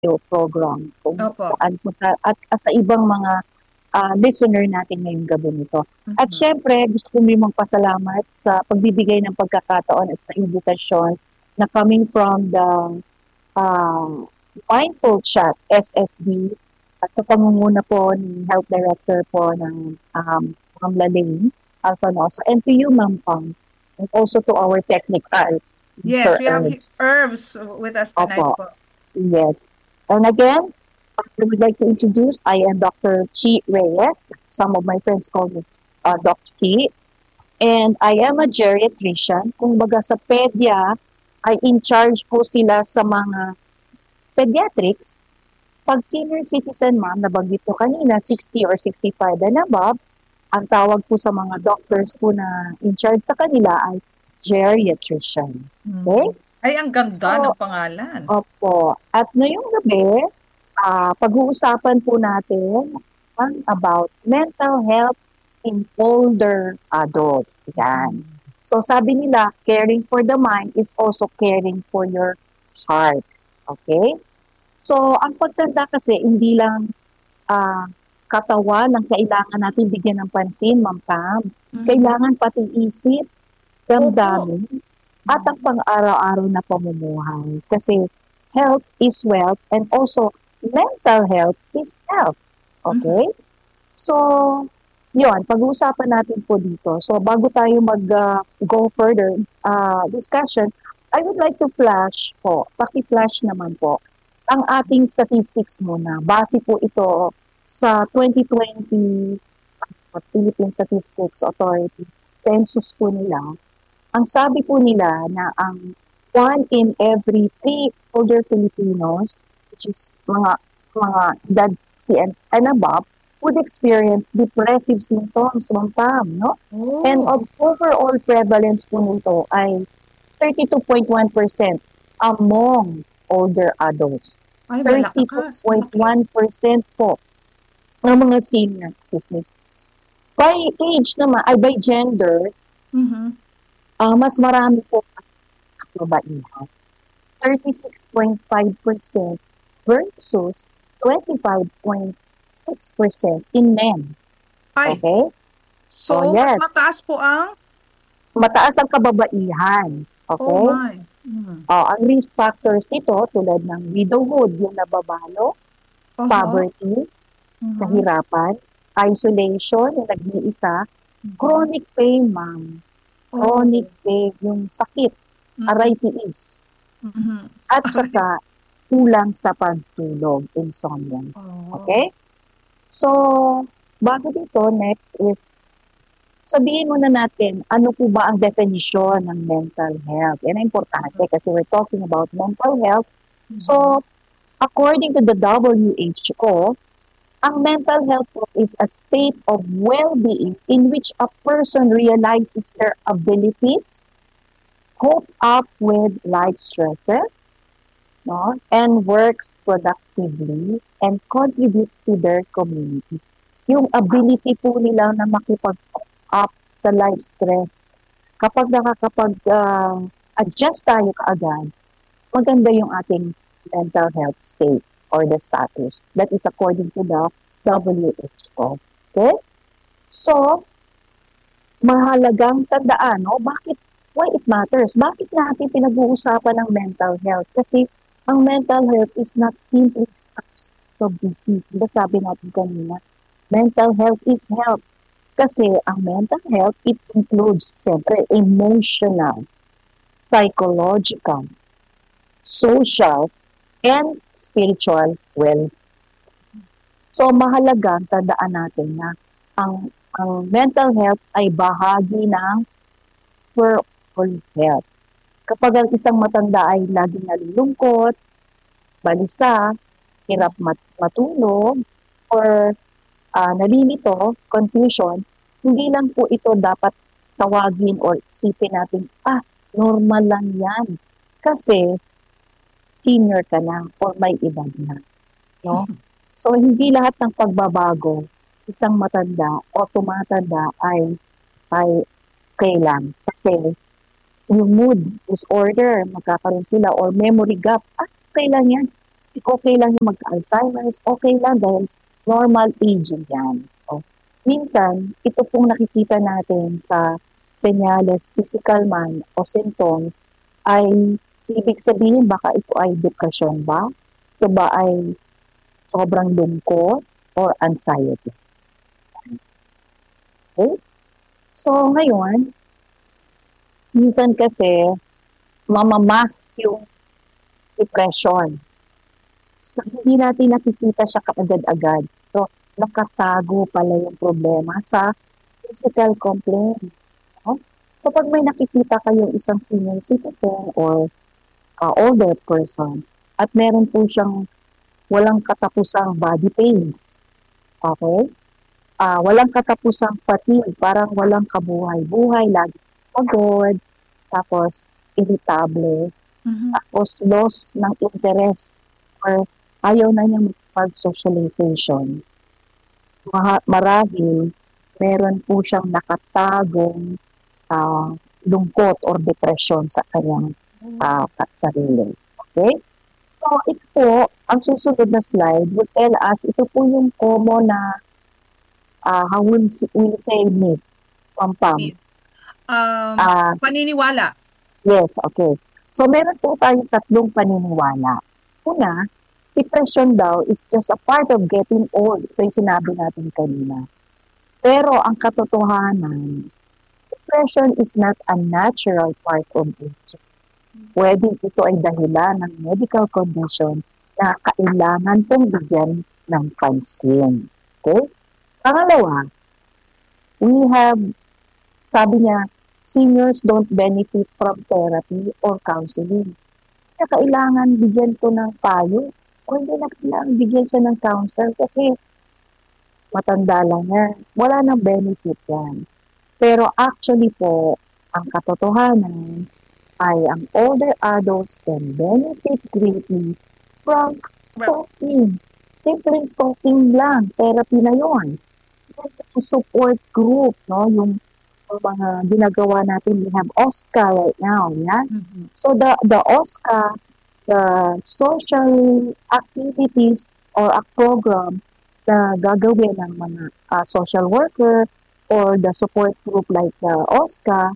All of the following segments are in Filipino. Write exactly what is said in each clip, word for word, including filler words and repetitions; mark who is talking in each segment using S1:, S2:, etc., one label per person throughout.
S1: program kung
S2: Opo.
S1: saan po ta at at sa ibang mga, ah, listener natin ngayong gabi nito. At
S2: Mhm.
S1: siyempre gusto ko rin magpasalamat sa pagbibigay ng pagkakataon at sa imbitasyon na coming from the, ah, Mindful Chat S S B at sa pangunguna po ni Health Director po ng, um, Ma'am Lalaine Alfanoso, and to you, Ma'am Pam, and also to our technical,
S2: Yes,
S1: Sir
S2: we have he
S1: Ernst.
S2: Herbs with us tonight
S1: Opo,
S2: po.
S1: yes. And again, I would like to introduce, I am Doctor Chi Reyes. Some of my friends call me uh, Doctor Chi. And I am a geriatrician. Kung baga sa pedya, ay in charge po sila sa mga pediatrics. Pag senior citizen, ma'am, nabanggit ko kanina, sixty or sixty-five and above, ang tawag po sa mga doctors po na in charge sa kanila ay geriatrician. Okay?
S2: Mhm. Ay, ang ganda
S1: So,
S2: ng pangalan.
S1: opo. At ngayong gabi, ah, pag-uusapan po natin ang about mental health in older adults. Yan.
S2: Mhm.
S1: So sabi nila, caring for the mind is also caring for your heart. Okay? So ang pagtanda kasi hindi lang ah, katawan ang kailangan natin bigyan ng pansin, Ma'am Pam.
S2: Mhm.
S1: Kailangan pati isip,
S2: Opo.
S1: damdamin, at ang
S2: Mhm.
S1: pang-araw-araw na pamumuhay. Kasi health is wealth and also mental health is health.
S2: Mhm.
S1: Okay? So, yun, pag-uusapan natin po dito. So, bago tayo mag-go further uh, discussion, I would like to flash po, paki-flash naman po, ang ating statistics muna. Base po ito sa twenty twenty Philippine Statistics Authority, census po nila. Ang sabi po nila na ang one in every three older Filipinos, which is mga mga edad sixty and, and above, would experience depressive symptoms, Ma'am Pam, no? And
S2: Oh.
S1: of overall prevalence po nito ay thirty-two point one percent among older adults.
S2: Ay,
S1: thirty-two
S2: malakas,
S1: point
S2: malaki.
S1: one percent po ng mga senior, excuse me. By age naman, ay by gender,
S2: Mhm.
S1: ah, mas marami po ang kababaihan. thirty-six point five percent versus twenty-five point six percent in men.
S2: Ay,
S1: Okay? Oh,
S2: so mas
S1: yes.
S2: mataas po ang
S1: Mataas ang kababaihan.
S2: oh
S1: Okay?
S2: my. Mhm.
S1: Oh, ang risk factors nito tulad ng widowhood, yung nababalo,
S2: Oho.
S1: poverty,
S2: Mhm.
S1: kahirapan, isolation, yung nag-iisa,
S2: Mhm.
S1: chronic pain, ma'am. Chronic
S2: Oh.
S1: pain, yung sakit, aray
S2: Mhm.
S1: tiis.
S2: Mhm.
S1: At
S2: Aray.
S1: saka, kulang sa pagtulog, insomnia.
S2: Oh.
S1: Okay? So, bago dito, next is, sabihin muna natin, ano po ba ang definition ng mental health? Yan ang importante kasi we're talking about mental health.
S2: Mhm.
S1: So, according to the W H O, ang mental health po is a state of well-being in which a person realizes their abilities, cope up with life stresses, no, and works productively and contribute to their community. Yung ability po nila na makipag-up sa life stress. Kapag nakakapag-adjust tayo kaagad, maganda yung ating mental health state or the status. That is according to the W H O. Okay? So, mahalagang tandaan, no? Bakit, why it matters? Bakit natin pinag-uusapan ng mental health? Kasi ang mental health is not simply absence of disease. Diba sabi natin kanina, mental health is health. Kasi ang mental health, it includes, siyempre, emotional, psychological, social, and spiritual well. So, mahalaga, tandaan natin na ang, ang mental health ay bahagi ng overall health. Kapag ang isang matanda ay laging nalulungkot, balisa, hirap mat- matulog, or uh, nalilito, confusion, hindi lang po ito dapat tawagin or isipin natin, ah, normal lang yan. Kasi senior ka na or may edad na. No? So, hindi lahat ng pagbabago sa isang matanda o tumatanda ay, ay kailan. Kasi yung mood disorder, magkakaroon sila or memory gap, ah, kailan yan? Kasi okay lang yung magka-Alzheimer's, okay lang dahil normal aging yan. So, minsan, ito pong nakikita natin sa senyales, physical man o symptoms, ay ibig sabihin baka ito ay depression ba? Ito ba ay sobrang lungkot or anxiety? Okay? So, ngayon, minsan kasi, mamamask yung depression. So, hindi natin nakikita siya kaagad-agad. So, nakatago pala yung problema sa physical complaints. No? So, pag may nakikita kayong isang senior citizen or uh, older person at meron po siyang walang katapusang body pains, okay? Ah, walang katapusang fatigue, parang walang kabuhay-buhay, lagi pagod, tapos irritable,
S2: Mhm.
S1: tapos loss ng interest or ayaw na niyang mag-socialization. Maha- marahil meron po siyang nakatagong ah, lungkot or depression sa kanyang ah, ka- sarili. Okay? So, ito po, ang susunod na slide will tell us, ito po yung common na, ah, how will, will say myth, pampam.
S2: Um,
S1: Ah,
S2: paniniwala.
S1: yes, okay. So, meron po tayong tatlong paniniwala. Una, depression daw is just a part of getting old. Ito yung sinabi natin kanina. Pero ang katotohanan, depression is not a natural part of aging. Pwedeng ito ay dahilan ng medical condition na kailangan pong bigyan ng pansin. Okay? Pangalawa, we have, sabi niya, seniors don't benefit from therapy or counseling. Kaya kailangan bigyan to ng payo o hindi na kailangan bigyan siya ng counsel kasi matanda lang yan. Wala nang benefit yan. Pero actually po, ang katotohanan ay ang older adults can benefit greatly from talking. Simpleng talking lang, therapy na yon. Support group, no? Yung, yung mga ginagawa natin, we have OSCA right now, yeah?
S2: Mhm.
S1: So the the OSCA, the social activities or a program na gagawin ng mga uh, social worker or the support group like the OSCA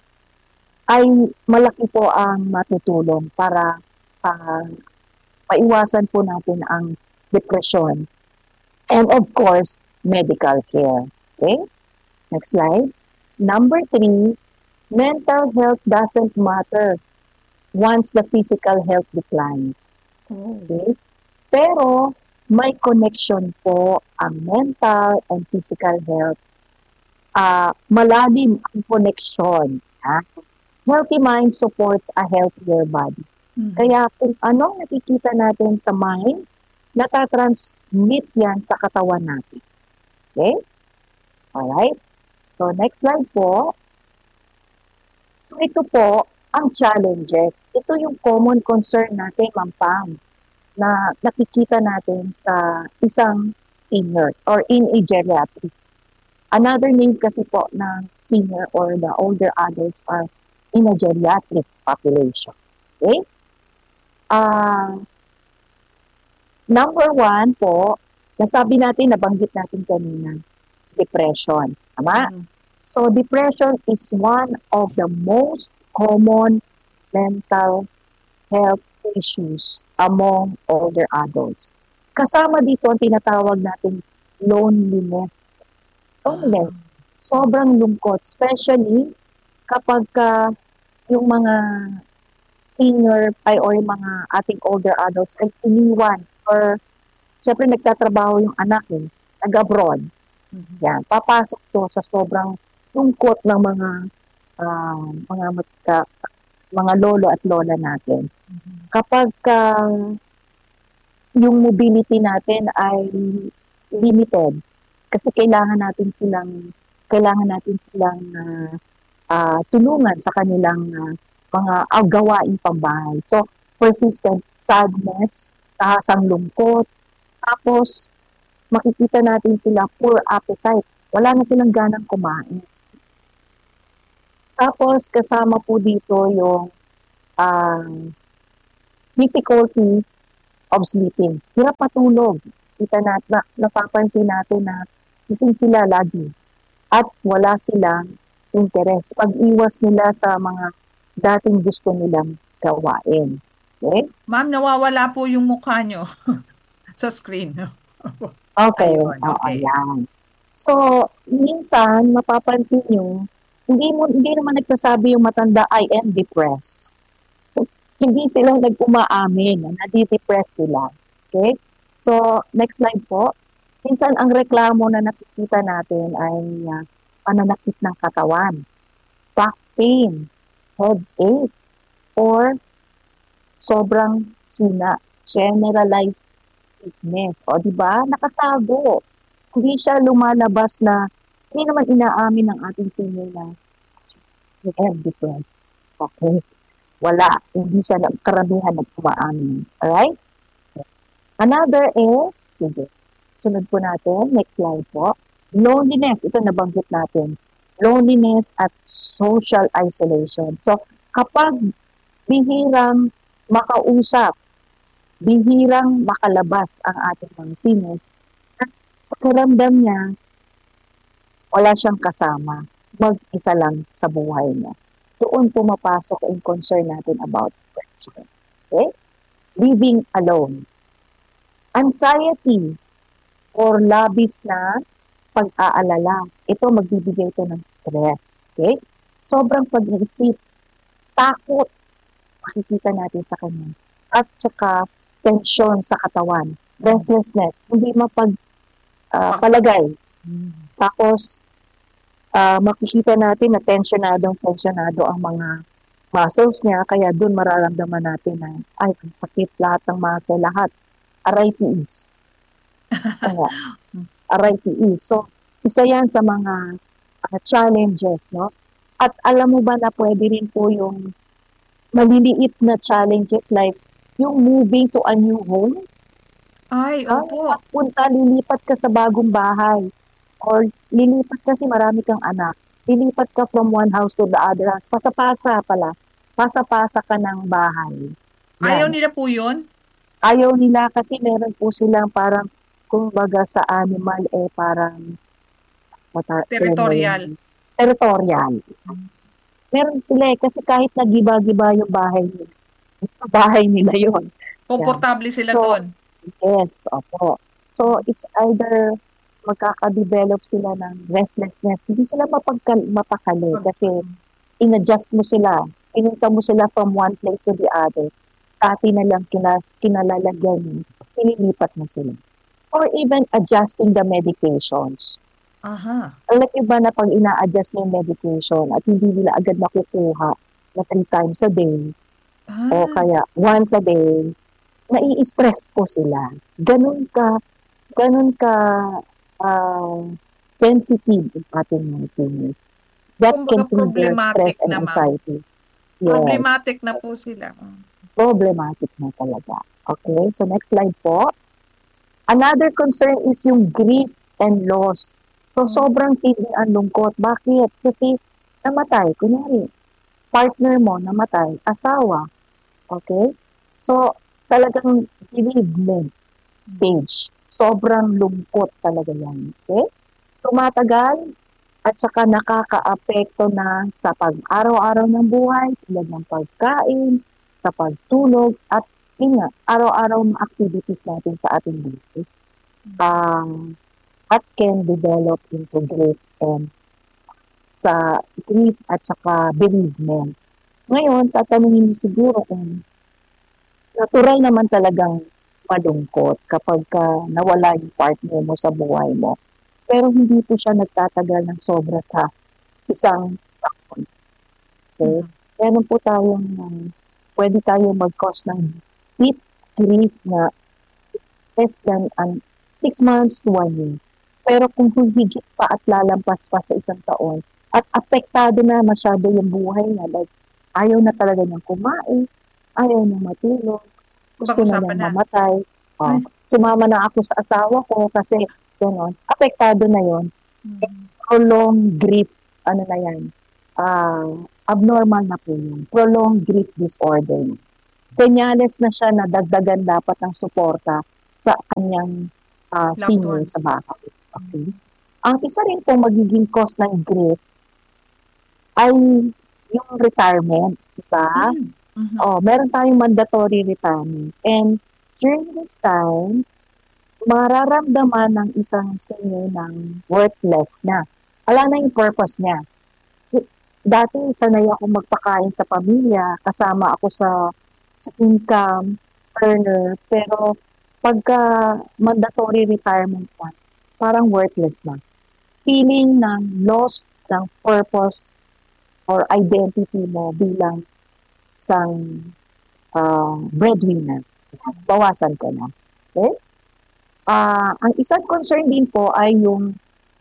S1: ay malaki po ang matutulong para uh, maiwasan po natin ang depression. And of course, medical care. Okay? Next slide. Number three, mental health doesn't matter once the physical health declines. Okay? Pero may connection po ang mental and physical health. Uh, malalim ang connection. Ha? Healthy mind supports a healthier body.
S2: Mhm.
S1: Kaya kung anong nakikita natin sa mind, natatransmit yan sa katawan natin. Okay? Alright? So, next slide po. So, ito po, ang challenges. Ito yung common concern natin, Ma'am Pam, na nakikita natin sa isang senior or in a geriatrics. Another name kasi po ng senior or the older adults are in a geriatric population. Okay? Uh, number one po, nasabi natin, nabanggit natin kanina, depression. Tama?
S2: Mhm.
S1: So, depression is one of the most common mental health issues among older adults. Kasama dito ang tinatawag natin loneliness. Loneliness. Sobrang lungkot, especially kapag uh, yung mga senior ay or yung mga ating older adults ay iniwan or siyempre nagtatrabaho yung anak eh, nag-abroad.
S2: Mhm.
S1: Yan, papasok to sa sobrang lungkot ng mga uh, mga magka, mga lolo at lola natin.
S2: Mhm.
S1: Kapag uh, yung mobility natin ay limited kasi kailangan natin silang kailangan natin silang uh, uh, tulungan sa kanilang uh, mga uh, gawaing pambahay. So, persistent sadness, tahasang lungkot, tapos makikita natin sila poor appetite. Wala na silang ganang kumain. Tapos, kasama po dito yung uh, difficulty of sleeping. Hirap matulog. Kita na, na napapansin natin na gising sila lagi at wala silang interest. Pag-iwas nila sa mga dating gusto nilang gawain. Okay?
S2: Ma'am, nawawala po yung mukha nyo sa screen.
S1: Okay.
S2: Ayun,
S1: Oo,
S2: okay.
S1: yan. So, minsan, mapapansin nyo, hindi mo hindi naman nagsasabi yung matanda, I am depressed. So, hindi sila nag-umaamin na nadi-depress sila. Okay? So, next slide po. Minsan, ang reklamo na nakikita natin ay uh, pananakit ng katawan, back pain, headache, or sobrang hina, generalized weakness. O, di ba? Nakatago. Hindi siya lumalabas na, hindi naman inaamin ng ating senior na I am depressed. Okay? Wala. Hindi siya nag- karamihan nag-umaamin. Alright? Another is, sige, sunod po natin, next slide po. Loneliness, ito nabanggit natin. Loneliness at social isolation. So, kapag bihirang makausap, bihirang makalabas ang ating mga seniors, at sa ramdam niya, wala siyang kasama. Mag-isa lang sa buhay niya. Doon pumapasok ang concern natin about depression. Okay? Living alone. Anxiety or labis na pag-aalala. Ito magbibigay ito ng stress. Okay? Sobrang pag-iisip, takot, makikita natin sa kanya. At saka tension sa katawan, restlessness, hindi mapag uh, palagay. Tapos, uh, makikita natin na tensionadong tensionado ang mga muscles niya, kaya doon mararamdaman natin na, ay, ang sakit lahat ng muscle, lahat. Aray tiis. Kaya, aray tiis. So, isa yan sa mga uh, challenges, no? At alam mo ba na pwede rin po yung maliliit na challenges like yung moving to a new home.
S2: Ay, opo.
S1: Ah, punta, lilipat ka sa bagong bahay. Or lilipat kasi marami kang anak. Lilipat ka from one house to the other house. Pasa-pasa pala. Pasa-pasa ka ng bahay. Yan.
S2: Ayaw nila po yun?
S1: Ayaw nila kasi meron po silang parang, kumbaga sa animal, eh parang mata,
S2: Territorial.
S1: Eh, territorial. Meron sila eh, kasi kahit nagiba-giba yung bahay nila, sa bahay nila yon.
S2: Komportable sila
S1: So,
S2: doon.
S1: Yes, opo. So, it's either magkaka-develop sila ng restlessness. Hindi sila mapagka- mapakali kasi in-adjust mo sila. Pinunta mo sila from one place to the other. Dati na lang kinas, kinalalagyan mo, pinilipat mo sila. Or even adjusting the medications.
S2: Aha.
S1: Alam iba na pag ina-adjust yung medication at hindi nila agad nakukuha na three times a day
S2: Ah.
S1: o kaya once a day, nai-stress po sila. Ganun ka, ganun ka uh, sensitive ang ating mga seniors. That
S2: Kumbaga
S1: can trigger
S2: problematic
S1: stress and
S2: na, ma'am.
S1: anxiety. Yes.
S2: Problematic na po sila.
S1: Problematic na talaga. Okay, so next slide po. Another concern is yung grief and loss. So, sobrang tindi ang lungkot. Bakit? Kasi namatay. Kunyari, partner mo namatay, asawa. Okay? So, talagang bereavement stage. Sobrang lungkot talaga yan. Okay? Tumatagal at saka nakaka-apekto na sa pag-araw-araw ng buhay, tulad ng pagkain, sa pagtulog, at yun nga, araw-araw ng activities natin sa ating buhay. Um, at can develop into grief and sa grief at saka bereavement. Ngayon, tatanungin mo siguro kung natural naman talagang malungkot kapag ka nawala yung partner mo sa buhay mo. Pero hindi po siya nagtatagal ng sobra sa isang taon. Okay? Meron po tayong, um, pwede tayo mag-cause ng deep grief na less than um, six months to one year. Pero kung higit pa at lalampas pa sa isang taon, at apektado na masyado yung buhay niya, like ayaw na talaga niyang kumain, ayaw niyang matulog, gusto na niyang mamatay, uh, sumama na ako sa asawa ko kasi gano'n, apektado na yon. Mm-hmm. Prolonged grief, ano na yan, uh, abnormal na po yun, prolonged grief disorder. senyales na siya na dagdagan dapat ng suporta sa kanyang ah,
S2: Loved
S1: senior
S2: ones.
S1: sa bahay. Okay? Ang isa rin po magiging cause ng grief ay yung retirement, diba?
S2: Mm. Mhm.
S1: Oh, meron tayong mandatory retirement. And during this time, mararamdaman ng isang senior ng worthless na. Wala na yung purpose niya. Si, dati sanay ako magpakain sa pamilya, kasama ako sa, sa income earner, pero pagka mandatory retirement na, parang worthless na. Feeling ng loss ng purpose or identity mo bilang isang uh, breadwinner. Bawasan ko na. Okay? Uh, ang isang concern din po ay yung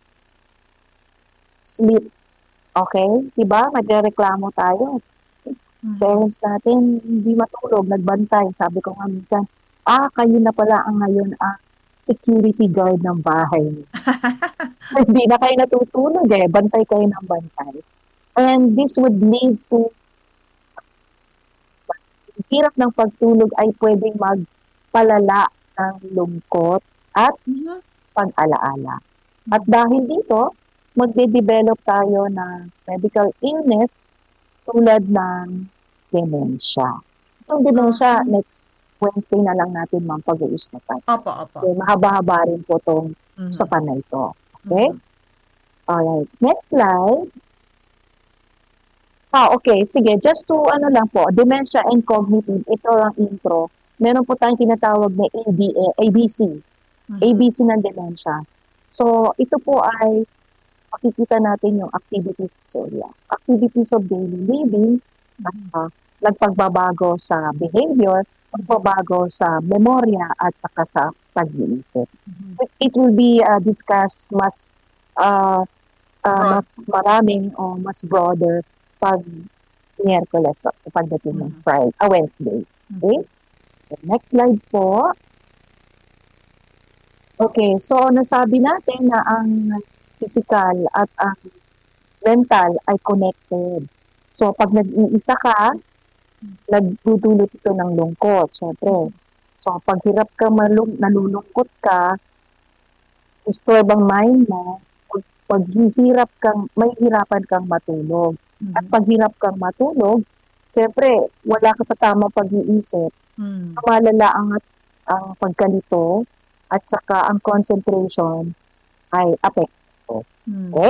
S1: sleep. Okay? Diba? Nagreklamo tayo.
S2: Mhm.
S1: Parents natin hindi matulog, nagbantay. Sabi ko nga minsan, ah, kayo na pala ang ngayon ang security guard ng bahay. Hindi na kayo natutulog eh. Bantay kayo ng bantay. And this would lead to hirap ng pagtulog ay pwedeng magpalala ng lungkot at
S2: Mhm.
S1: pag-alaala. At dahil dito, magde-develop tayo ng medical illness tulad ng dementia. Itong dementia,
S2: Ah.
S1: next Wednesday na lang natin ma'am pag-uusapan.
S2: Opo, opo.
S1: So, mahaba-haba rin po itong
S2: Mhm.
S1: usapan na ito. Okay?
S2: Mhm.
S1: Alright. Next slide. Ah, okay. Sige. Just to, ano lang po, dementia and cognitive, ito ang intro. Meron po tayong tinatawag na A B A, A B C.
S2: Mhm.
S1: A B C ng dementia. So, ito po ay makikita natin yung activities area. Activities of daily living, uh, nagpagbabago sa behavior, pagbabago sa memorya at saka sa pag-iisip.
S2: Mhm.
S1: It will be uh, discussed mas uh, uh,
S2: Broad.
S1: mas maraming o mas broader pag Miyerkules so, sa pagdating ng
S2: Mhm.
S1: Friday, ah, Wednesday.
S2: Mhm.
S1: Okay? So, next slide po. Okay, so nasabi natin na ang physical at ang mental ay connected. So pag nag-iisa ka, nagdudulot ito ng lungkot, syempre. So pag hirap ka malung nalulungkot ka, disturb ang mind mo, pag paghihirap kang, may hirapan kang matulog. At
S2: Mhm.
S1: pag hirap kang matulog, syempre, wala ka sa tamang pag-iisip,
S2: Mm.
S1: malala ang, ang pagkalito at saka ang concentration ay apekto.
S2: Mm.
S1: Okay?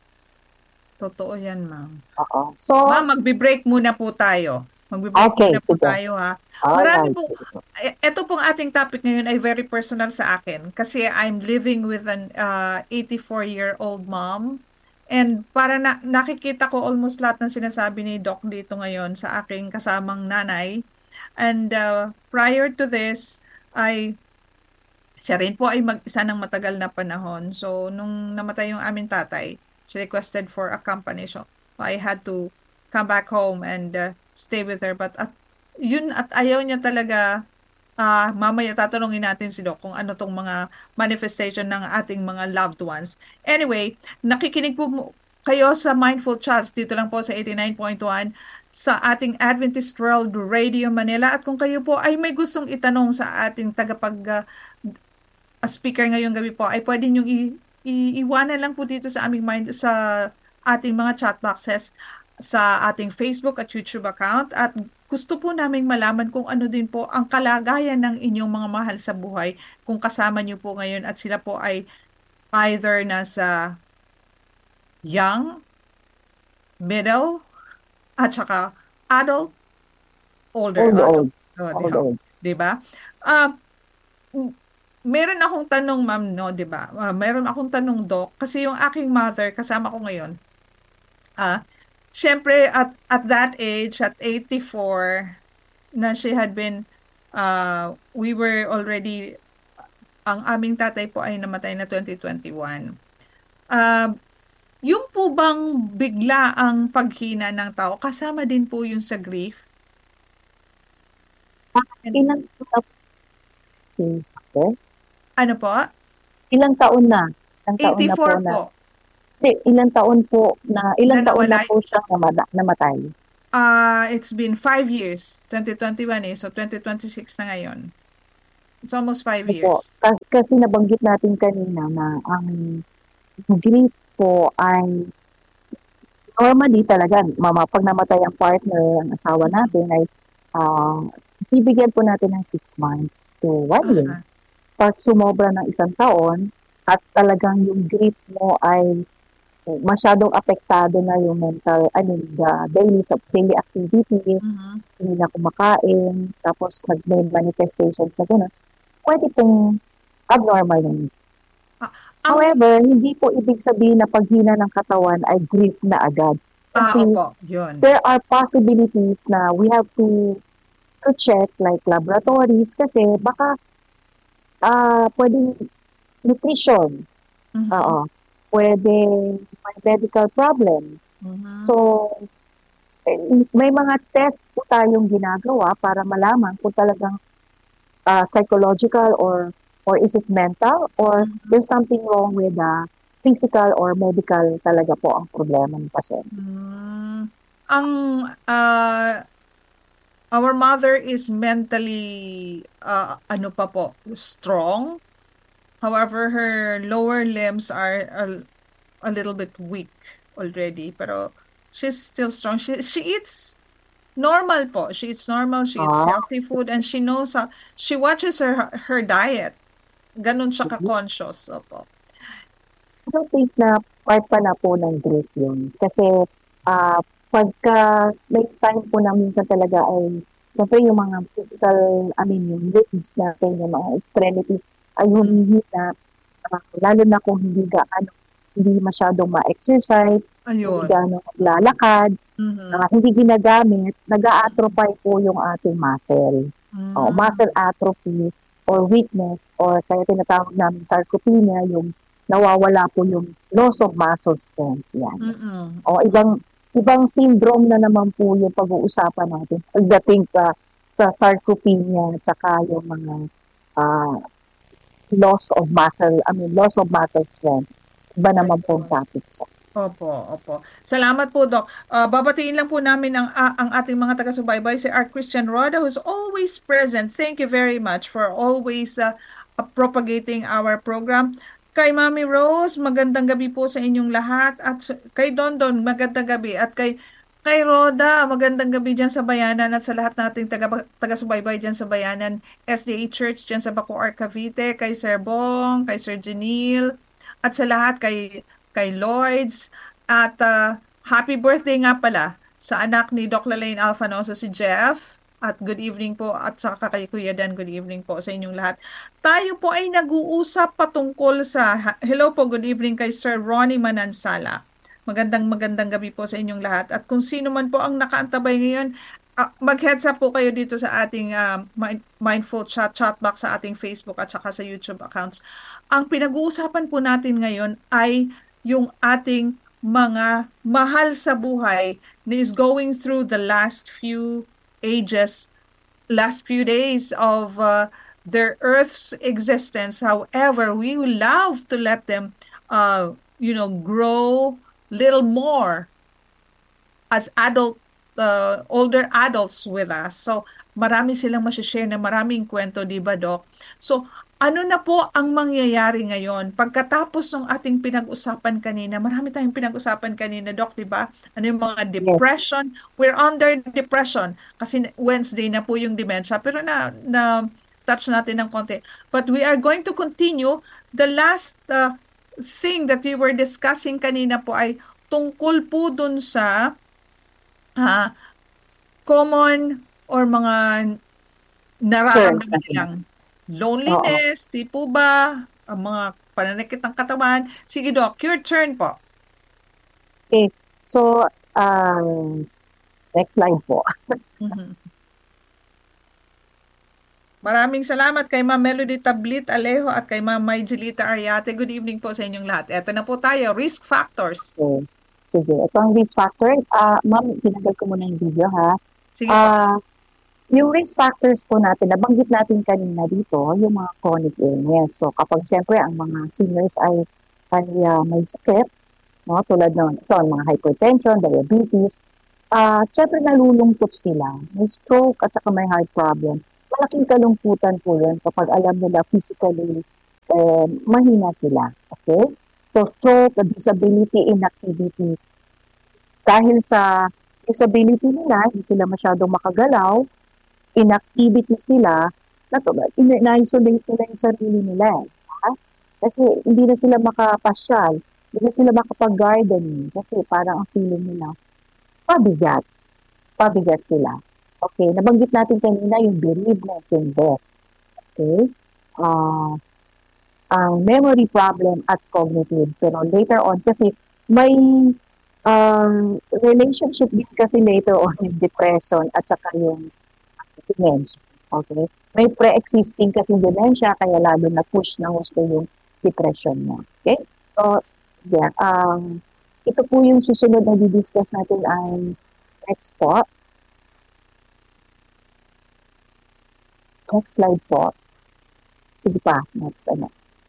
S2: Totoo yan, ma'am.
S1: Oo. So,
S2: Ma'am, magbe-break muna po tayo. Magbe-break
S1: Okay,
S2: muna po
S1: sige.
S2: tayo ha. Marami
S1: alright.
S2: po, eh, ito pong ating topic ngayon ay very personal sa akin kasi I'm living with an uh, eighty-four-year-old mom and para na, nakikita ko almost lahat ng sinasabi ni Doc dito ngayon sa aking kasamang nanay. And uh, prior to this, ay siya rin po ay mag-isa ng matagal na panahon. So, nung namatay yung aming tatay, she requested for a company. So, I had to come back home and uh, stay with her. But at yun, at ayaw niya talaga, ah mamaya tatanungin natin si Doc kung ano tong mga manifestation ng ating mga loved ones. Anyway, nakikinig po mo- kayo sa Mindful Chats dito lang po sa eighty-nine point one sa ating Adventist World Radio Manila. At kung kayo po ay may gustong itanong sa ating tagapag uh, a speaker ngayong gabi po ay pwede niyong i- iiwanan lang po dito sa aming mind sa ating mga chat boxes sa ating Facebook at YouTube account at gusto po naming malaman kung ano din po ang kalagayan ng inyong mga mahal sa buhay kung kasama niyo po ngayon at sila po ay either nasa young, middle, at saka adult, older
S1: Old,
S2: adult.
S1: old.
S2: Oh, di,
S1: Old,
S2: ho,
S1: old.
S2: di ba? Ah, m- meron akong tanong, ma'am, no, di ba? Ah, meron akong tanong, Doc, kasi yung aking mother, kasama ko ngayon, ah, syempre, at, at that age, at eighty-four, na she had been, uh, we were already, ang aming tatay po ay namatay na twenty twenty-one. Ah, yung po bang bigla ang paghina ng tao, kasama din po yung sa grief? And,
S1: Ilang taon si okay?
S2: ano po?
S1: Ilang taon na? Ilang taon na po
S2: eighty-four
S1: na?
S2: po,
S1: Hindi, ilang taon po na,
S2: na
S1: ilang taon na
S2: nawala.
S1: po siya namada, namatay?
S2: uh, it's been five years. twenty twenty-one eh. So, twenty twenty-six na ngayon. It's almost five
S1: Opo,
S2: years.
S1: kas kasi nabanggit natin kanina na ang grief po ay normally talaga mama 'pag namatay ang partner, ang asawa
S2: Mm.
S1: natin ay, ah, bibigyan po natin ng six months to one year.
S2: Uh-huh.
S1: 'Pag sumobra ng isang taon at talagang yung grief mo ay masyadong apektado na yung mental I mean, the daily sa daily activities,
S2: Mhm.
S1: hindi na kumakain, tapos nag may manifestations na gano'n, puwede pong abnormal na yun.
S2: Ah, ang
S1: However, hindi po ibig sabihin na paghina ng katawan ay grief na agad.
S2: Ah,
S1: Kasi
S2: opo, yun.
S1: there are possibilities na we have to to check like laboratories kasi baka, ah, puwedeng nutrition,
S2: Mhm.
S1: oo, puwedeng may medical problem.
S2: Mhm.
S1: So, eh, may mga test po tayong ginagawa para malaman kung talagang, ah, psychological or or is it mental or
S2: Mhm.
S1: there's something wrong with the physical or medical talaga po ang problema ng pasyente.
S2: Hmm. Ang, ah, our mother is mentally, ah, ano pa po, strong. However, her lower limbs are a, a little bit weak already. Pero she's still strong. She she eats normal po. She eats normal. She eats
S1: Ah,
S2: healthy food, and she knows how, she watches her her diet. Ganun siya
S1: mhm.
S2: ka-conscious. Opo.
S1: I don't think na part pa na po ng grief yun. Kasi, ah, pagka may time po na minsan talaga ay siyempre yung mga physical, I mean, yung limbs natin, yung mga extremities ay
S2: Mm.
S1: humihina, ah, lalo na kung hindi gaano hindi masyadong ma-exercise, hindi
S2: Ayun.
S1: gaano maglalakad,
S2: Mhm.
S1: ah, hindi ginagamit, nag-a-atrophy po yung ating muscle. Oo,
S2: Hmm.
S1: muscle atrophy or weakness or kaya tinatawag namin sarcopenia, yung nawawala po yung loss of muscle strength, yan.
S2: Mm.
S1: O ibang ibang syndrome na naman po yung pag-uusapan natin pagdating sa sa sarcopenia tsaka yung mga, ah, loss of muscle I mean, loss of muscle strength. Iba naman pong
S2: Ayun.
S1: topic siya.
S2: Opo, opo. Salamat po, Doc. Ah, babatiin lang po namin ang, ah, ang ating mga taga-subaybay, si R. Christian Roda, who's always present. Thank you very much for always uh, uh, propagating our program. Kay Mami Rose, magandang gabi po sa inyong lahat. At sa- kay Dondon, magandang gabi. At kay kay Roda, magandang gabi dyan sa Bayanan at sa lahat nating taga, taga-subaybay dyan sa Bayanan S D A Church dyan sa Bacoor, Cavite, kay Sir Bong, kay Sir Janil, at sa lahat kay kay Lloyds, at ah, happy birthday nga pala sa anak ni Doc Lalaine Alfanoso, si Jeff. At good evening po, at saka kay Kuya Dan, good evening po sa inyong lahat. Tayo po ay nag-uusap patungkol sa, ha- hello po, good evening kay Sir Ronnie Manansala. Magandang magandang gabi po sa inyong lahat. At kung sino man po ang nakaantabay ngayon, ah, mag-heads up po kayo dito sa ating ah, Mind- Mindful Chat chat box sa ating Facebook at saka sa YouTube accounts. Ang pinag-uusapan po natin ngayon ay yung ating mga mahal sa buhay na is going through the last few ages, last few days of uh, their Earth's existence. However, we will love to let them, uh, you know, grow little more as adult, uh, older adults with us. So, marami silang masishare na maraming kwento, di ba, Doc? So, ano na po ang mangyayari ngayon? Pagkatapos ng ating pinag-usapan kanina, marami tayong pinag-usapan kanina, Doc, di ba? Ano yung mga
S1: Yes.
S2: depression? We're under depression kasi Wednesday na po yung dementia, pero na, na touch natin ng konti. But we are going to continue. The last uh, thing that we were discussing kanina po ay tungkol po dun sa ah, common or mga
S1: Concerns
S2: nararamdaman
S1: natin.
S2: nilang
S1: Oo.
S2: loneliness, di po ba? Ang mga pananakit ng katawan. Sige, Doc, your turn po.
S1: Okay. So, um, next slide po.
S2: Mhm. Maraming salamat kay Ma'am Melody Tablit Alejo at kay Ma'am Mayjelita Ariate. Good evening po sa inyong lahat. Eto na po tayo, risk factors.
S1: Okay. Sige, ito ang risk factor. Ah, ma'am, tinanggal ko muna yung video ha.
S2: Sige po.
S1: Ah, yung risk factors po natin, nabanggit natin kanina dito, yung mga chronic illness. So, kapag siyempre ang mga seniors ay, ay ah, may sakit, no, tulad ng ito, ang mga hypertension, diabetes, ah, syempre nalulungkot sila. May stroke at saka may heart problem. Malaking kalungkutan po yun kapag alam nila physically eh, mahina sila. Okay? So, stroke, disability, inactivity. Dahil sa disability nila, hindi sila masyadong makagalaw, inactivity sila, na-isolate nila yung sarili nila. Ha? Kasi hindi na sila makapasyal, hindi na sila makapag-gardening kasi parang ang feeling nila, pabigat. Pabigat sila. Okay, nabanggit natin kanina yung bereavement, yung death. Okay? Ah, ang memory problem at cognitive. Pero later on, kasi may um, relationship din kasi later on yung depression at saka yung dementia. Okay? May pre-existing kasi dementia, kaya lalo na push na gusto yung depression mo. Okay? So, yeah, um, ito po yung susunod na di-discuss natin ay next po. Next slide po. Sige pa, next ano.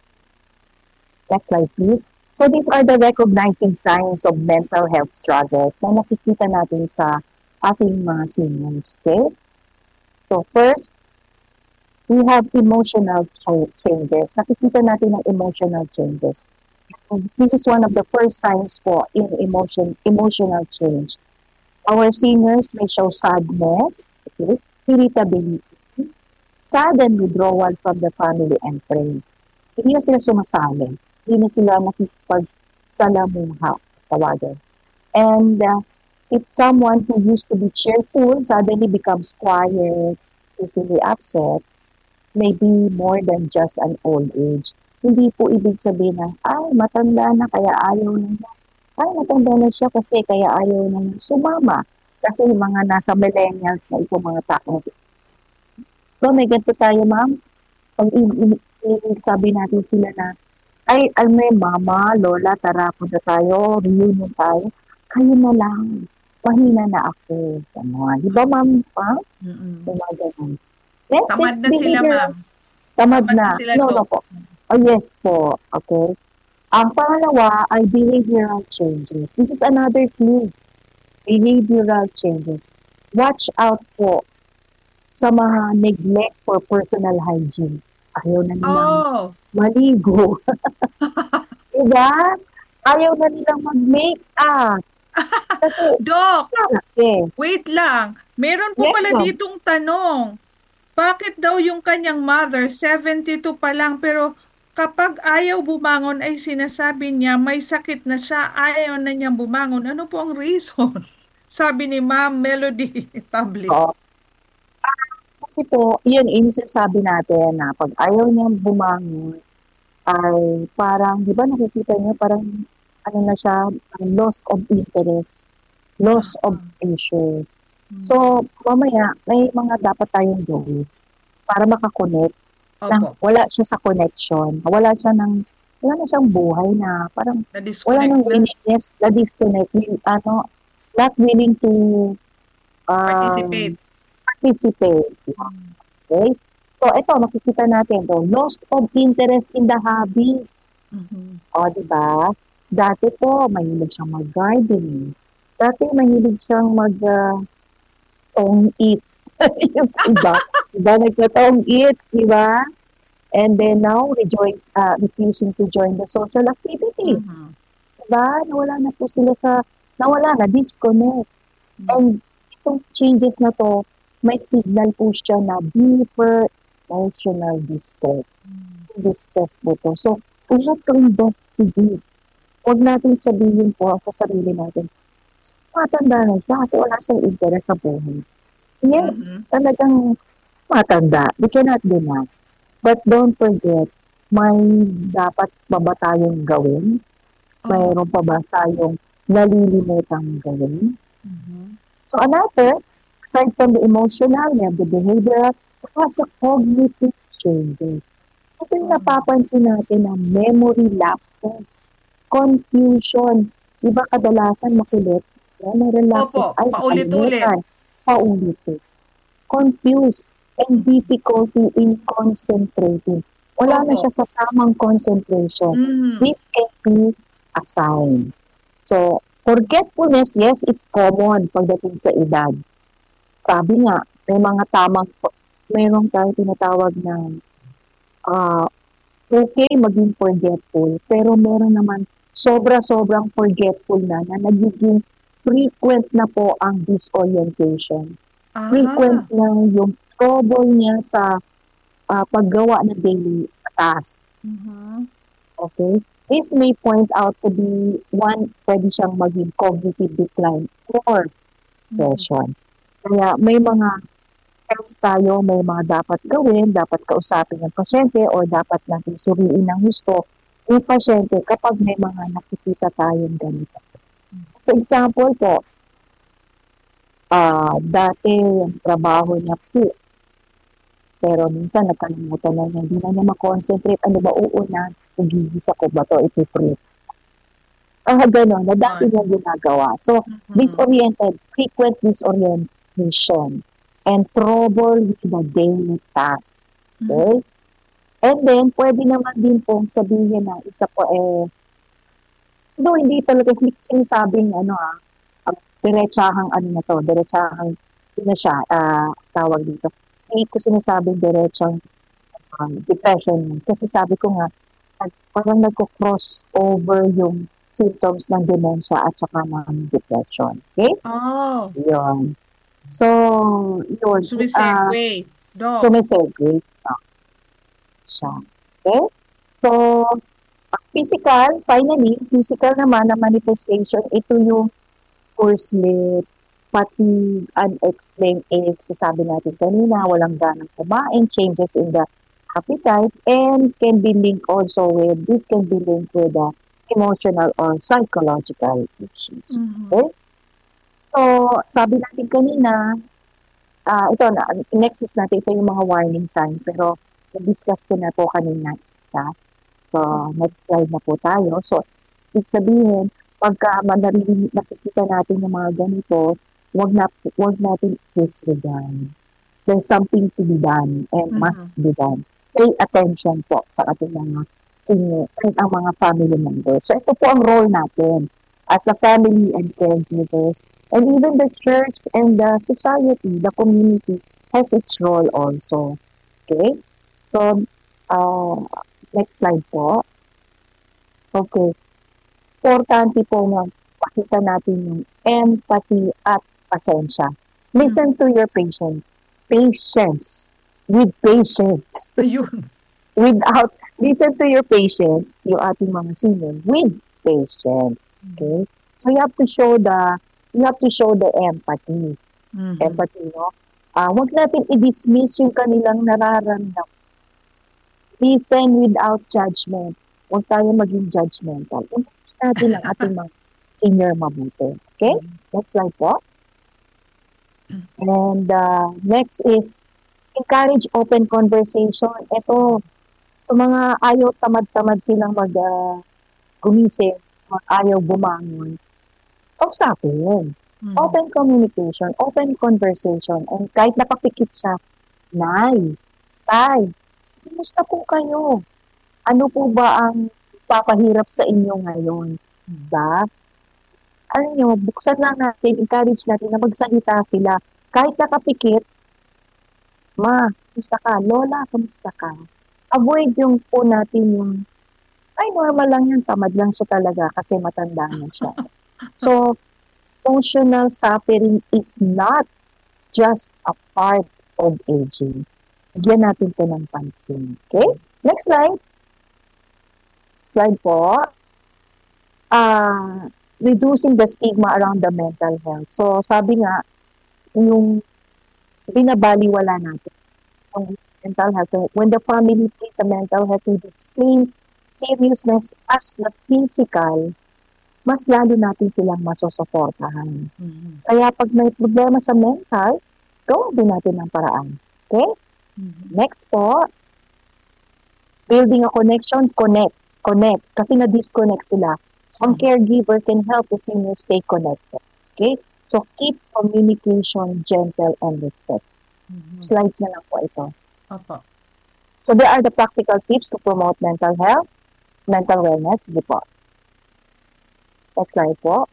S1: Next slide, please. So these are the recognizing signs of mental health struggles na nakikita natin sa ating mga seniors. Okay? So first, we have emotional changes. Nakikita natin ang emotional changes. So this is one of the first signs po in emotion, emotional change. Our seniors may show sadness, okay, irritability, sudden withdrawal from the family and friends. Hindi na sila sumasali. Hindi na sila nakikipagsalamuha, tawagan. And uh, if someone who used to be cheerful suddenly becomes quiet, easily upset, may be more than just an old age. Hindi po ibig sabihin na, ay, matanda na kaya ayaw na niya. Ay, matanda na siya kasi kaya ayaw na niya sumama. Kasi yung mga nasa millennials na ito mga tao. So, may ganito tayo, ma'am. Pag sabi natin sila na, ay, ay may mama, lola, tara, punta tayo, reunion tayo. Kayo na lang. Mahina na ako. Ano, di ba, ma'am? Pa?
S2: Mm-mm.
S1: Ganun. Next
S2: Tamad
S1: is
S2: na sila,
S1: behavior.
S2: ma'am.
S1: Tamad,
S2: Tamad
S1: na.
S2: na sila,
S1: No,
S2: Dok.
S1: no po. Oh, yes po. Okay. Ang pangalawa ay behavioral changes. This is another clue. Behavioral changes. Watch out po sa mga neglect for personal hygiene. Ayaw na nilang
S2: Oh,
S1: maligo. Diba? Ayaw na nilang mag-make-up. Kasi,
S2: Dok,
S1: eh,
S2: wait lang. Meron po
S1: Yes,
S2: pala
S1: ma'am.
S2: ditong tanong. Bakit daw yung kanyang mother, seventy-two pa lang, pero kapag ayaw bumangon ay sinasabi niya may sakit na siya, ayaw na niyang bumangon. Ano po ang reason? Sabi ni Ma'am Melody Tablet.
S1: Oo. Kasi po, yun, yung sinasabi natin na pag ayaw niyang bumangon, ay parang, di ba nakikita niyo, parang ano na siya, parang loss of interest, loss of pleasure. So, mamaya, may mga dapat tayong gawin para makakonect na
S2: Opo,
S1: wala siya sa connection, wala siya ng, wala na siyang buhay na parang wala
S2: na-disconnect
S1: nang
S2: na.
S1: willingness, na disconnect, ano, not willing to um,
S2: Participate.
S1: participate. Okay? So, ito, makikita natin to, loss of interest in the hobbies.
S2: Mhm.
S1: O, di ba? Dati po, mahilig siyang mag-gardening. Dati, mahilig siyang mag, uh, tong eats. Yung sa iba. Diba? Nagka-tong eats, di ba? And then now, rejoice, uh, refusing to join the social activities.
S2: Mhm.
S1: Diba? Nawala na po sila sa, nawala na, disconnect.
S2: Mhm.
S1: And itong changes na to, may signal po siya na deeper emotional distress. Distress po to. So, we have to investigate. Huwag natin sabihin po sa sarili natin, matanda na siya kasi wala siyang interest sa buhay. Yes,
S2: Mhm.
S1: talagang matanda. We cannot deny. But don't forget, may dapat pa ba tayong gawin?
S2: Oh.
S1: Mayroon pa ba tayong nalilimutang gawin?
S2: Mhm.
S1: So another, aside from the emotional, we have the behavioral, we have the cognitive changes. Ito yung
S2: Oh.
S1: napapansin natin ng memory lapses, confusion. Diba kadalasan makulit? Yeah, meron lapses.
S2: Opo,
S1: Ay,
S2: paulit-ulit.
S1: nakalimutan. Paulit-ulit. Confused and difficulty in concentrating. Wala na
S2: Opo.
S1: siya sa tamang concentration.
S2: Mhm.
S1: This can be a sign. So, Forgetfulness, yes, it's common pagdating sa edad. Sabi nga, may mga tamang, mayroong tayo tinatawag na ah, okay maging forgetful, pero meron naman sobra-sobrang forgetful na na nagiging frequent na po ang disorientation. Frequent
S2: Ah.
S1: na yung trouble niya sa ah, paggawa ng daily task.
S2: Mhm.
S1: Okay? This may point out to be one, pwede siyang maging cognitive decline or
S2: Mhm.
S1: depression. Kaya may mga test tayo, may mga dapat gawin, dapat kausapin ng pasyente or dapat natin suriin ng gusto yung pasyente kapag may mga nakikita tayong ganito. For example po, ah dati yung trabaho niya po, pero minsan nakalimutan na niya, hindi na niya makonsentrate. Ano ba, oo na, nagigis ako ba to, ipiprint. Ah, gano'n, na dati
S2: Yun.
S1: niya ginagawa. So,
S2: Mhm.
S1: disoriented, frequent disorientation, and trouble with the daily task.
S2: Mhm.
S1: Okay? And then, pwede naman din pong sabihin na isa po eh, no, hindi talaga, hindi ko sinasabing ano ah, ang diretsahang ano na to, diretsahang, yun na siya, ah, tawag dito. Hindi ko sinasabing diretsang um, depression. Kasi sabi ko nga, nag- parang nagko-cross over yung symptoms ng dementia at saka ng depression. Okay?
S2: Oh,
S1: Yun. So, yun. ah
S2: sumisegue,
S1: so,
S2: Doc.
S1: may segue ah, siya. Okay? So, ah, physical, finally, physical naman na manifestation, ito yung poor sleep, fatigue, unexplained aches, sabi natin kanina, walang ganang kumain, changes in the appetite, and can be linked also with, this can be linked with the emotional or psychological issues.
S2: Mhm.
S1: Okay? So, sabi natin kanina, ah ito na, next is natin, ito yung mga warning sign, pero na-discuss ko na po kanina isa. So, next slide na po tayo. So, ibig sabihin, pagka manarinig, nakikita natin yung mga ganito, wag na wag natin disregard. There's something to be done and
S2: Mhm.
S1: must be done. Pay attention po sa ating mga senior and ang mga family members. So, ito po ang role natin as a family and caregivers. And even the church and the society, the community, has its role also. Okay? So, uh, next slide po. Okay. Importante po na pakita natin yung empathy at pasensya. Listen to your patient. Patience. With patience.
S2: Ayun.
S1: Without, listen to your patients, yung ating mga senior, with patience. Okay? So you have to show the, you have to show the empathy.
S2: Mhm.
S1: Empathy, no? Ah, wag natin i-dismiss yung kanilang nararamdaman. Listen without judgment. Huwag tayo maging judgmental. Unahin natin ang ating mga senior mabuti. Okay? Next slide po. And uh, next is encourage open conversation. Ito, sa mga ayaw tamad-tamad silang mag uh, gumising, ayaw bumangon, kausapin.
S2: Mhm.
S1: Open communication, open conversation, and kahit nakapikit siya, Nay, Tay, kumusta po kayo? Ano po ba ang papahirap sa inyo ngayon? Diba? Ano nyo, buksan lang natin, encourage natin na magsalita sila. Kahit nakapikit, Ma, kumusta ka? Lola, kumusta ka? Avoid yung po natin yung, ay, normal lang yan, tamad lang siya talaga kasi matanda na siya. So, emotional suffering is not just a part of aging. Bigyan natin ito ng pansin. Okay? Next slide. Slide po. Uh, reducing the stigma around the mental health. So, sabi nga, yung binabaliwala natin yung mental health. When the family treat the mental health with the same seriousness as the physical, mas lalo natin silang masusuportahan.
S2: Mhm.
S1: Kaya pag may problema sa mental, gawin din natin ng paraan. Okay?
S2: Mhm.
S1: Next po, building a connection, connect. Connect. Kasi na-disconnect sila. So, ang
S2: Mhm.
S1: caregiver can help the senior stay connected. Okay? So, keep communication gentle and respect.
S2: Mhm.
S1: Slides na lang po ito.
S2: Opo.
S1: So, there are the practical tips to promote mental health, mental wellness. Sige po. Next slide po.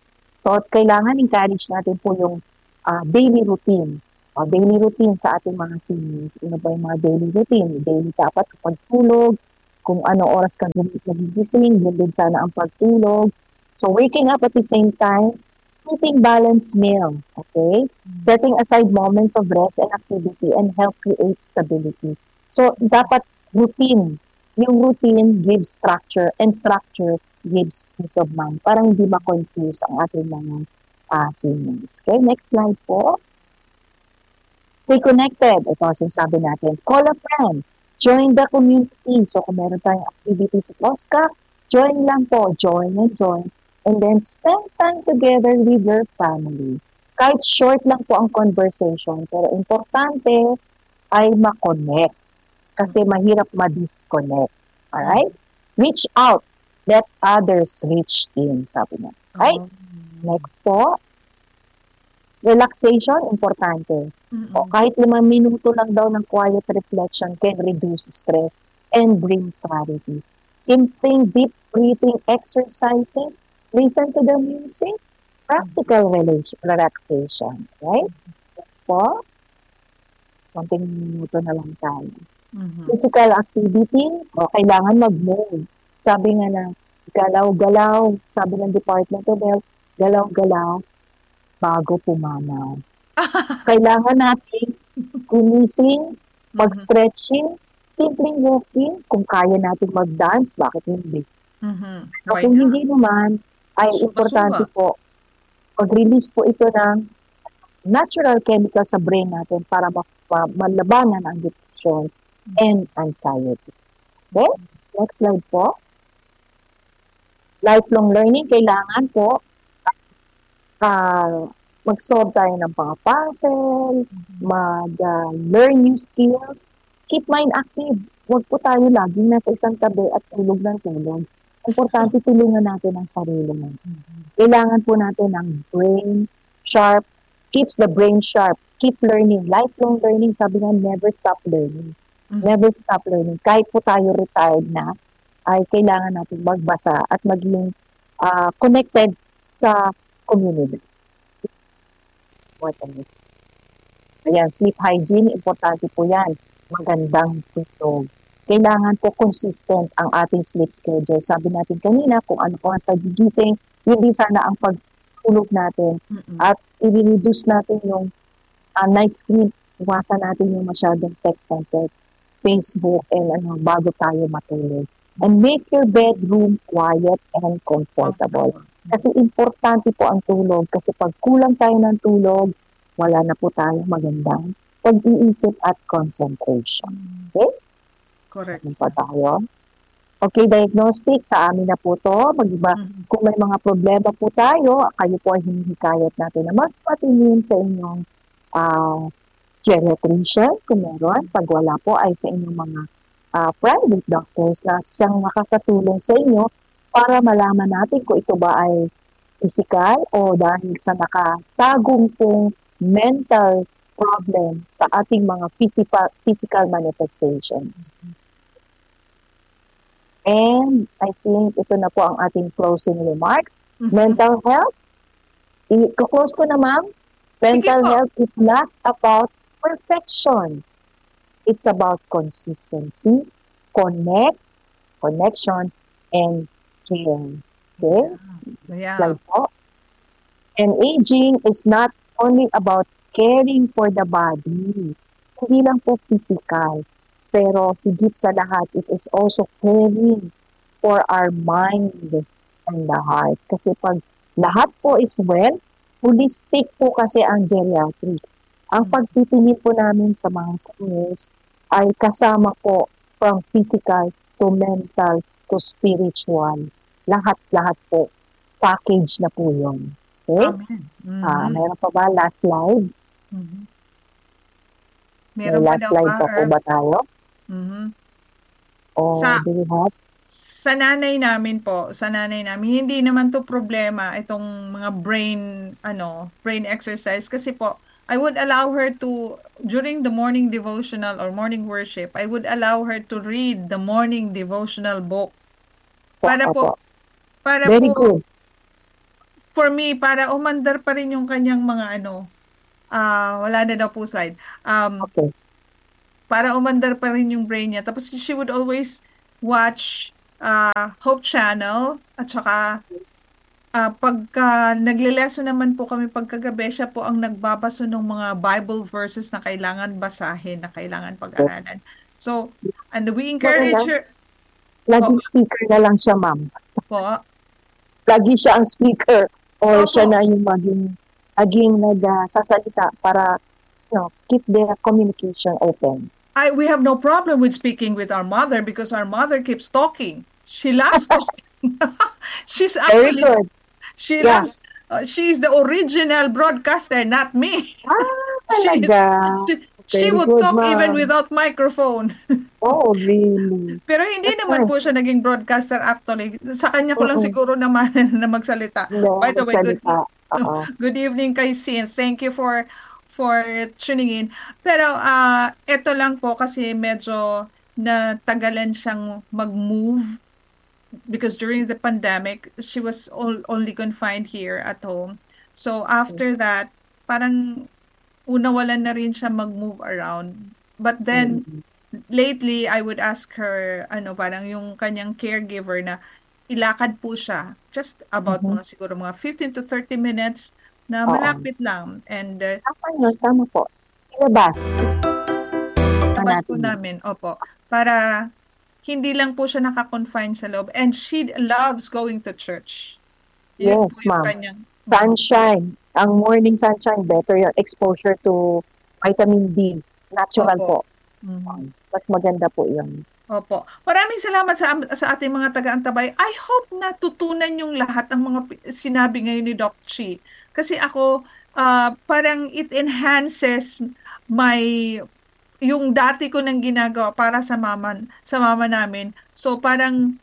S1: So, kailangan encourage natin po yung uh, daily routine. O, daily routine sa ating mga seniors. Ano ba yung mga daily routine? Daily dapat pagtulog, kung ano oras ka nagigising, yun din sana ang pagtulog. So, waking up at the same time, eating balanced meal, okay? Setting aside moments of rest and activity and help create stability. So, dapat routine. Yung routine gives structure and structure gives peace of mind. Parang hindi ma-confuse ang ating mga uh, seniors. Okay, next slide po. Stay connected. Ito ang sinasabi natin. Call a friend. Join the community. So, kung meron tayong activity sa Posca, join lang po. Join and join. And then, spend time together with your family. Kahit short lang po ang conversation, pero importante ay ma-connect. Kasi mahirap ma-disconnect. Alright? Reach out. Let others reach in, sabi niya. Okay? Oh. Next po. Relaxation, importante. Mm-hmm. O, kahit limang minuto lang daw ng quiet reflection can reduce stress and bring clarity. Simpleng deep breathing exercises, listen to the music, practical relaxation. Right? Next po. Konting minuto na lang tayo. Mm-hmm. Physical activity, o, kailangan mag-move. Sabi nga na, galaw-galaw, sabi ng Department of Health, galaw-galaw, bago pumanaw. Kailangan natin gumising, mag-stretching, simpleng walking, kung kaya natin mag-dance, bakit hindi? Mm-hmm. So, kung hindi naman, ay suba, importante suba. po, mag-release po ito ng natural chemical sa brain natin para ma- malabanan ang depression and anxiety. Okay? Next slide po. Lifelong learning, kailangan po uh, mag-solve tayo ng mga puzzle, mag-learn uh, new skills, keep mind active. Huwag po tayo laging nasa isang tabi at tulog ng tulog. Importante tulungan natin ang sarili natin. Kailangan po natin ng brain sharp, keeps the brain sharp, keep learning, lifelong learning, sabi nga, never stop learning. Never stop learning. Kahit po tayo retired na, ay kailangan natin magbasa at maging uh, connected sa community. What else? Ayan, sleep hygiene, importante po yan. Magandang tulog. Kailangan po consistent ang ating sleep schedule. Sabi natin kanina, kung ano po ang sa gigising, hindi sana ang pagtulog natin. Mm-mm. At i-reduce natin yung uh, night screen. Iwasan natin yung masyadong text and text, Facebook, and ano, bago tayo matulog. And make your bedroom quiet and comfortable. Kasi importante po ang tulog. Kasi pag kulang tayo ng tulog, wala na po tayong magandang pag-iisip at concentration. Okay?
S2: Correct.
S1: Ano pa tayo? Okay, diagnostic. Sa amin na po to. Mag-iba, mm-hmm. Kung may mga problema po tayo, kayo po ay hinihikayat natin na magpatingin sa inyong uh, geriatrician, kung meron. Pag wala po ay sa inyong mga Uh, private doctors na siyang makakatulong sa inyo para malaman natin kung ito ba ay physical o dahil sa nakatagong pong mental problem sa ating mga physical, physical manifestations. And I think ito na po ang ating closing remarks. Mm-hmm. Mental health, i-close ko na ma'am. Mental health is not about perfection. It's about consistency, connect, connection, and care. Okay?
S2: Yeah.
S1: Slide po. And aging is not only about caring for the body. Hindi lang po physical. Pero higit sa lahat, it is also caring for our mind and the heart. Kasi pag lahat po is well, holistic po kasi ang geriatrics. Ang pagtitingin po namin sa mga seniors ay kasama po from physical to mental to spiritual. Lahat-lahat po. Package na po yun. Okay? Mm-hmm. Uh, mayroon pa ba? Last slide? Mm-hmm.
S2: Meron
S1: May last
S2: pa
S1: slide pa po ba tayo?
S2: Mm-hmm.
S1: O
S2: sa,
S1: do you have?
S2: Sa nanay namin po, sa nanay namin, hindi naman to problema itong mga brain, ano, brain exercise. Kasi po, I would allow her to, during the morning devotional or morning worship, I would allow her to read the morning devotional book. Para po, para
S1: Very
S2: po,
S1: good.
S2: for me, para umandar pa rin yung kanyang mga ano, ah, wala na daw po slide. Um,
S1: Okay.
S2: para umandar pa rin yung brain niya. Tapos she would always watch uh, Hope Channel at saka ah, pagka nagle-lesson naman po kami pagkagabi, siya po ang nagbabaso ng mga Bible verses na kailangan basahin, na kailangan pag-aralan. So, and we encourage
S1: Maganda.
S2: her
S1: Laging
S2: po,
S1: speaker na lang siya, ma'am.
S2: po.
S1: Lagi siya ang speaker or
S2: Opo.
S1: siya na yung maging, maging nagsasalita para, you know, keep the communication open.
S2: I, we have no problem with speaking with our mother because our mother keeps talking. She loves talking. She's
S1: Very
S2: actually,
S1: good.
S2: she
S1: Yeah.
S2: loves, uh, she's the original broadcaster, not me.
S1: Ah,
S2: She's,
S1: talaga.
S2: she, she
S1: Very
S2: would
S1: good,
S2: talk even
S1: ma'am.
S2: without microphone.
S1: Oh, really?
S2: Pero hindi
S1: That's
S2: naman po
S1: nice.
S2: siya naging broadcaster actually. Sa kanya ko lang
S1: Mm-mm.
S2: siguro naman na magsalita.
S1: Hindi,
S2: By the way, good
S1: magsalita. Oo.
S2: good evening kay Sin. Thank you for for tuning in. Pero ah ito lang po kasi medyo natagalan siyang mag-move because during the pandemic, she was all, only confined here at home. So after that, parang unawalan na rin siya mag-move around. But then
S1: Mm-mm.
S2: lately, I would ask her, ano, parang yung kanyang caregiver na ilakad po siya. Just about
S1: Mhm.
S2: mga siguro mga fifteen to thirty minutes na
S1: Oo.
S2: malapit lang. And uh,
S1: Tama yun, tama po. Ilabas.
S2: labas po
S1: natin.
S2: namin, opo, para hindi lang po siya naka-confine sa loob. And she loves going to church. Yun
S1: Yes,
S2: po yung
S1: ma'am.
S2: kanyang,
S1: Sunshine. Ang morning sunshine, better yung exposure to vitamin D. Natural
S2: Opo.
S1: po.
S2: Mhm.
S1: Mas maganda po yun.
S2: Opo. Maraming salamat sa sa ating mga taga-antabay. I hope natutunan yung lahat ng mga pi- sinabi ngayon ni Doc Chi. Kasi ako, ah, parang it enhances my yung dati ko nang ginagawa para sa mama sa mama namin. So parang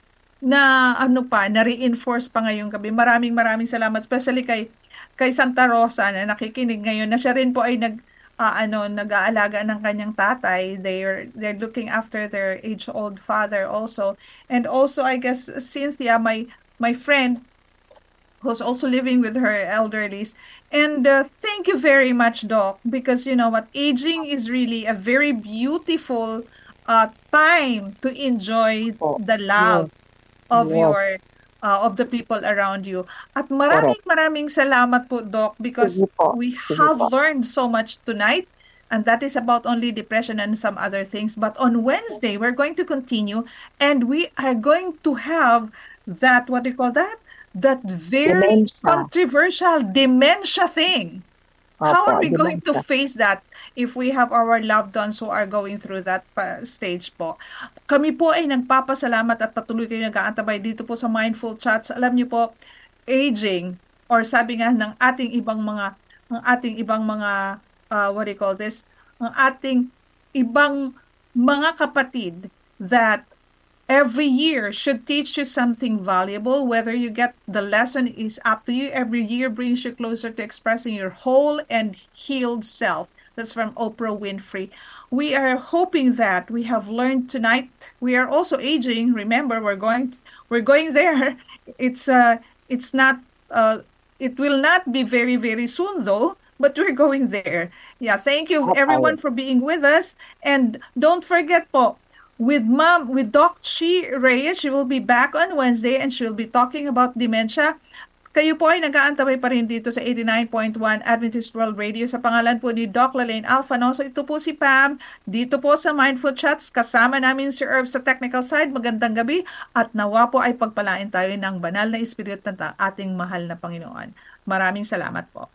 S2: na ano pa, na-reinforce pa ngayong gabi. Maraming maraming salamat, especially kay kay Santa Rosa na nakikinig ngayon na siya rin po ay nag ah, ano nag-aalaga ng kanyang tatay. They're they're looking after their age-old father also. And also I guess Cynthia, my my friend who's also living with her elderlies. And uh, thank you very much, Doc, because you know what, aging is really a very beautiful uh, time to enjoy
S1: Po.
S2: the love
S1: Yes.
S2: of
S1: Yes.
S2: your uh, of the people around you. At maraming maraming salamat po, Doc, because
S1: Sige po.
S2: we
S1: Sige
S2: have
S1: po.
S2: learned so much tonight. And that is about only depression and some other things. But on Wednesday, we're going to continue and we are going to have that, what do you call that? That very
S1: Dementia.
S2: controversial dementia thing. How
S1: Opo,
S2: are we going to
S1: dementia.
S2: face that if we have our loved ones who are going through that pa- stage po? Kami po ay nagpapasalamat at patuloy kayo nag-aantabay dito po sa Mindful Chats. Alam niyo po, aging, or sabi nga ng ating ibang mga, ang ating ibang mga, uh, what do you call this? Ang ating ibang mga kapatid that every year should teach you something valuable. Whether you get the lesson is up to you. Every year brings you closer to expressing your whole and healed self. That's from Oprah Winfrey. We are hoping that we have learned tonight. We are also aging. Remember, we're going we're going there. It's uh it's not uh it will not be very very soon though, but we're going there. Yeah, thank you everyone for being with us, and don't forget po, with mom with Doc Chi Reyes, she will be back on Wednesday and she will be talking about dementia. Kayo po ay nag-aantabay pa rin dito sa eighty-nine point one Adventist World Radio sa pangalan po ni Doc Lalaine Alfanoso. Ito po si Pam, dito po sa Mindful Chats. Kasama namin si Irv sa technical side. Magandang gabi at nawa po ay pagpalain tayo ng banal na espiritu ng ating mahal na Panginoon. Maraming salamat po.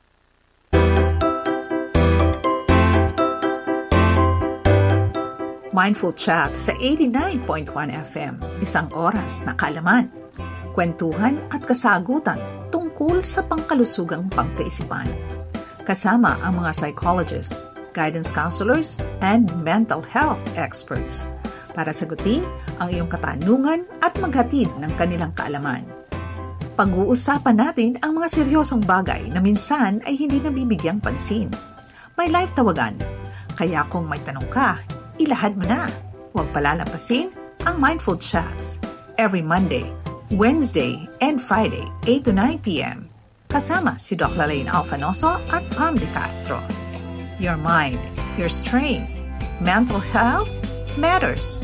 S3: Mindful Chat sa eighty-nine point one F M. Isang oras na kaalaman, kwentuhan at kasagutan tungkol sa pangkalusugang pangkaisipan. Kasama ang mga psychologists, guidance counselors, and mental health experts para sagutin ang iyong katanungan at maghatid ng kanilang kaalaman. Pag-uusapan natin ang mga seryosong bagay na minsan ay hindi nabibigyang pansin. May live tawagan, kaya kung may tanong ka, ilahad mo na. Huwag palalampasin ang Mindful Chats every Monday, Wednesday, and Friday, eight to nine p m kasama si Doc Lalaine Alfanoso at Pam De Castro. Your mind, your strength, mental health matters.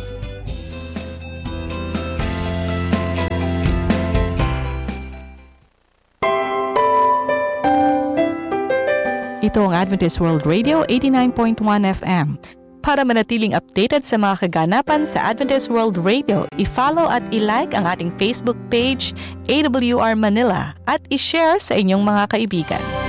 S4: Ito ang Adventist World Radio eighty-nine point one F M. Para manatiling updated sa mga kaganapan sa Adventist World Radio, i-follow at i-like ang ating Facebook page, A W R Manila, at i-share sa inyong mga kaibigan.